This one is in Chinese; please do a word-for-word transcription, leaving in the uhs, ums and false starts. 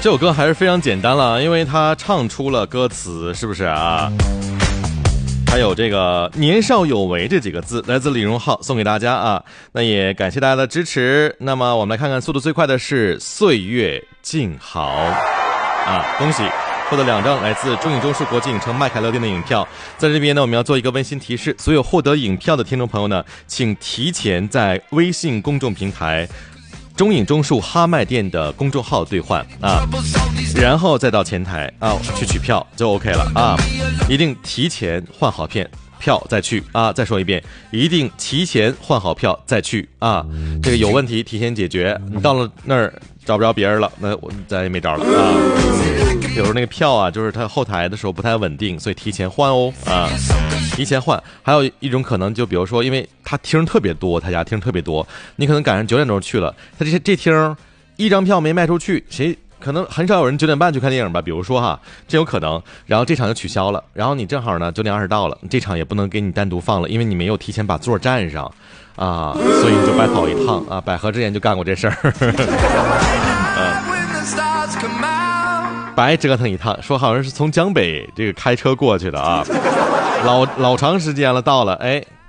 这首歌还是非常简单了，因为他唱出了歌词，是不是啊？还有这个年少有为这几个字，来自李荣浩，送给大家啊。那也感谢大家的支持。那么我们来看看速度最快的是岁月静好啊，恭喜获得两张来自中影中数国际影城麦凯乐店的影票。在这边呢，我们要做一个温馨提示，所有获得影票的听众朋友呢，请提前在微信公众平台中影中数哈麦店的公众号兑换啊，然后再到前台啊去取票就 OK 了啊，一定提前换好片票再去啊！再说一遍，一定提前换好票再去啊！这个有问题提前解决，你到了那儿找不着别人了，那我咱也没招了啊！有时候那个票啊，就是它后台的时候不太稳定，所以提前换哦啊！提前换。还有一种可能，就比如说，因为他厅特别多，他家厅特别多，你可能赶上九点钟去了，他这这厅一张票没卖出去，谁？可能很少有人九点半去看电影吧，比如说哈，这有可能。然后这场就取消了，然后你正好呢九点二十到了，这场也不能给你单独放了，因为你没有提前把座占上啊，所以你就白跑一趟啊。百合之前就干过这事儿，嗯，白折腾一趟，说好像是从江北这个开车过去的啊，老老长时间了，到了，哎，